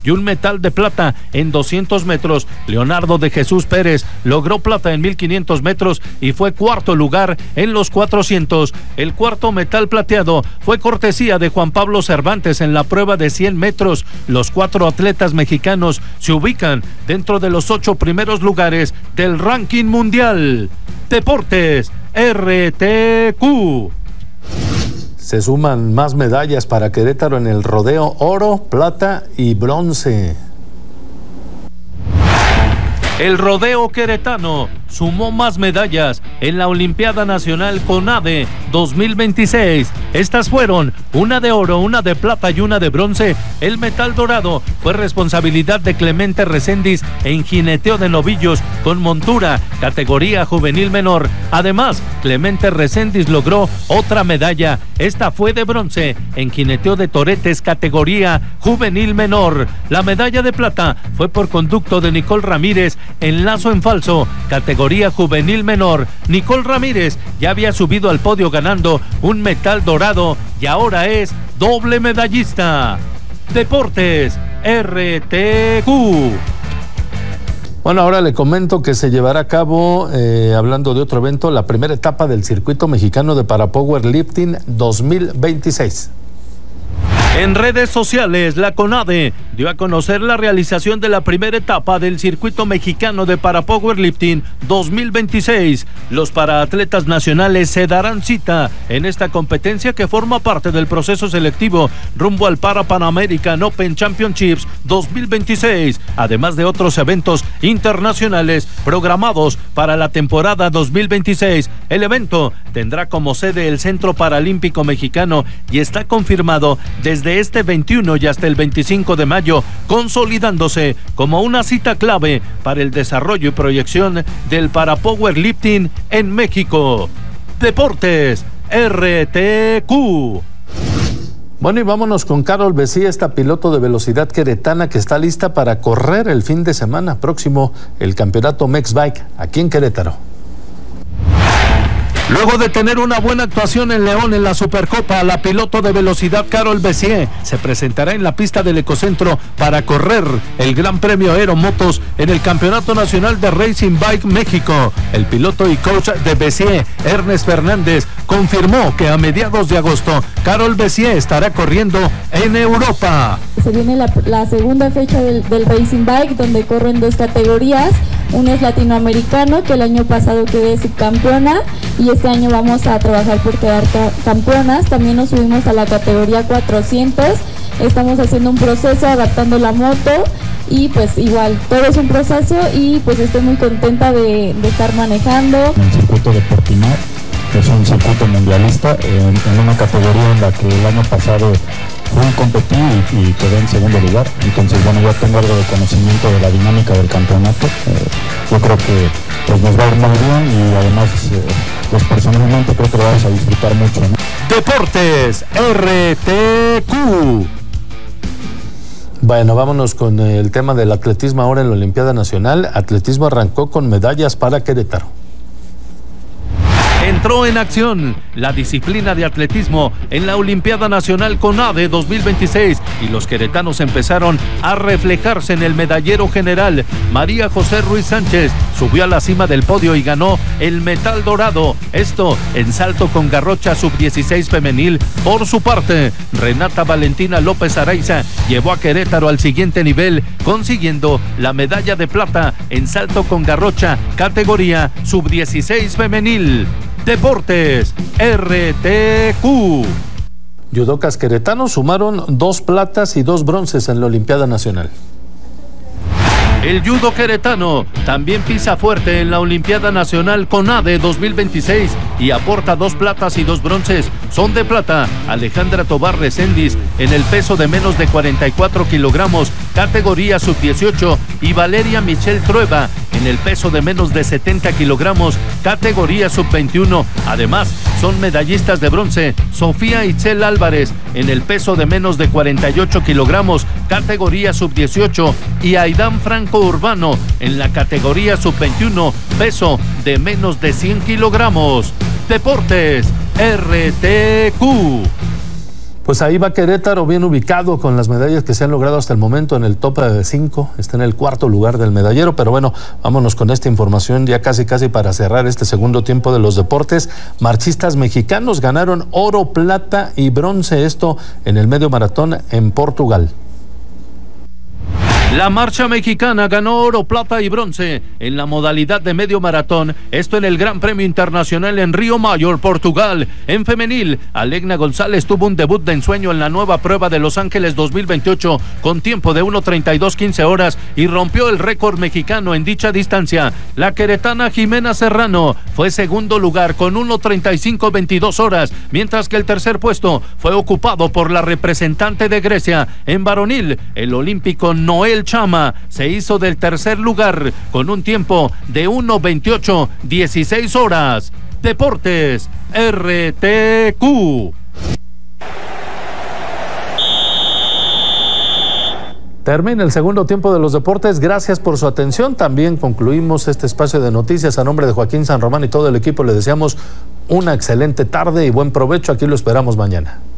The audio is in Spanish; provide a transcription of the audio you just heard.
y un metal de plata en 200 metros. Leonardo de Jesús Pérez logró plata en 1500 metros y fue cuarto lugar en los 400. El cuarto metal plateado fue cortesía de Juan Pablo Cervantes en la prueba de 100 metros. Los 4 atletas mexicanos se ubican dentro de los 8 primeros lugares del ranking mundial. Deportes RTQ. Se suman más medallas para Querétaro en el rodeo: oro, plata y bronce. El rodeo queretano sumó más medallas en la Olimpiada Nacional CONADE 2026. Estas fueron una de oro, una de plata y una de bronce. El metal dorado fue responsabilidad de Clemente Reséndiz en jineteo de novillos con montura, categoría juvenil menor. Además, Clemente Reséndiz logró otra medalla. Esta fue de bronce en jineteo de toretes, categoría juvenil menor. La medalla de plata fue por conducto de Nicole Ramírez en lazo en falso, categoría juvenil menor. Nicole Ramírez ya había subido al podio ganando un metal dorado y ahora es doble medallista. Deportes RTQ. Bueno, ahora le comento que se llevará a cabo, hablando de otro evento, la primera etapa del Circuito Mexicano de Parapowerlifting 2026. En redes sociales, la CONADE dio a conocer la realización de la primera etapa del Circuito Mexicano de Parapowerlifting 2026. Los paraatletas nacionales se darán cita en esta competencia que forma parte del proceso selectivo rumbo al Pan American Open Championships 2026, además de otros eventos internacionales programados para la temporada 2026. El evento tendrá como sede el Centro Paralímpico Mexicano y está confirmado desde este 21 y hasta el 25 de mayo, consolidándose como una cita clave para el desarrollo y proyección del parapowerlifting en México. Deportes RTQ. Bueno, y vámonos con Carol Besía, esta piloto de velocidad queretana que está lista para correr el fin de semana próximo el campeonato Mexbike aquí en Querétaro. Luego de tener una buena actuación en León en la Supercopa, la piloto de velocidad Carol Bessier se presentará en la pista del Ecocentro para correr el Gran Premio Aeromotos en el Campeonato Nacional de Racing Bike México. El piloto y coach de Bessier, Ernest Fernández, confirmó que a mediados de agosto Carol Bessier estará corriendo en Europa. Se viene la segunda fecha del Racing Bike, donde corren 2 categorías. Uno es latinoamericano, que el año pasado quedé subcampeona, y este año vamos a trabajar por quedar campeonas. También nos subimos a la categoría 400. Estamos haciendo un proceso, adaptando la moto, y pues igual, todo es un proceso, y pues estoy muy contenta de estar manejando. En el circuito de Portimao, que es un circuito mundialista, en una categoría en la que el año pasado fui a competir y quedé en segundo lugar. Entonces, bueno, ya tengo algo de conocimiento de la dinámica del campeonato. Yo creo que pues nos va a ir muy bien, y además, pues personalmente creo que lo vamos a disfrutar mucho, ¿no? Deportes RTQ. Bueno, vámonos con el tema del atletismo ahora en la Olimpiada Nacional. Atletismo arrancó con medallas para Querétaro. Entró en acción la disciplina de atletismo en la Olimpiada Nacional CONADE 2026 y los queretanos empezaron a reflejarse en el medallero general. María José Ruiz Sánchez subió a la cima del podio y ganó el metal dorado, esto en salto con garrocha sub-16 femenil. Por su parte, Renata Valentina López Araiza llevó a Querétaro al siguiente nivel, consiguiendo la medalla de plata en salto con garrocha categoría sub-16 femenil. Deportes RTQ. Judocas queretanos sumaron 2 platas y 2 bronces en la Olimpiada Nacional. El judo queretano también pisa fuerte en la Olimpiada Nacional CONADE 2026 y aporta 2 platas y 2 bronces. Son de plata Alejandra Tobar Reséndiz en el peso de menos de 44 kilogramos, categoría sub-18, y Valeria Michelle Trueba en el peso de menos de 70 kilogramos, categoría sub-21. Además, son medallistas de bronce Sofía Itzel Álvarez en el peso de menos de 48 kilogramos, categoría sub-18, y Aidán Franco Urbano en la categoría sub-21, peso de menos de 100 kilogramos. Deportes RTQ. Pues ahí va Querétaro, bien ubicado con las medallas que se han logrado hasta el momento en el top 5. Está en el 4º lugar del medallero, pero bueno, vámonos con esta información ya casi para cerrar este segundo tiempo de los deportes. Marchistas mexicanos ganaron oro, plata y bronce, esto en el medio maratón en Portugal. La marcha mexicana ganó oro, plata y bronce en la modalidad de medio maratón, esto en el Gran Premio Internacional en Río Mayor, Portugal. En femenil, Alegna González tuvo un debut de ensueño en la nueva prueba de Los Ángeles 2028 con tiempo de 1:32:15 horas y rompió el récord mexicano en dicha distancia. La queretana Jimena Serrano fue segundo lugar con 1:35:22 horas, mientras que el tercer puesto fue ocupado por la representante de Grecia. En varonil, el olímpico Noel Chama se hizo del tercer lugar con un tiempo de 1:28:16 horas. Deportes RTQ. Termina el segundo tiempo de los deportes. Gracias por su atención. También concluimos este espacio de noticias. A nombre de Joaquín San Román y todo el equipo le deseamos una excelente tarde y buen provecho. Aquí lo esperamos mañana.